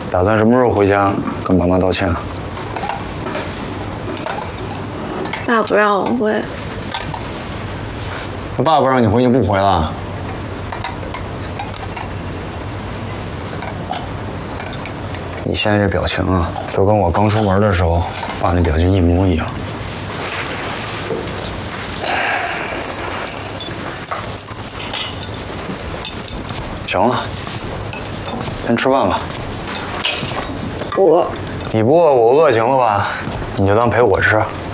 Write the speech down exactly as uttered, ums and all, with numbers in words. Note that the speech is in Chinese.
打算什么时候回家跟爸妈道歉啊？ 爸不让我回。 他爸不让你回，你不回了？你现在这表情啊，就跟我刚出门的时候爸那表情一模一样。行了，先吃饭吧。 不饿。 你不饿，我饿行了吧？你就当陪我吃。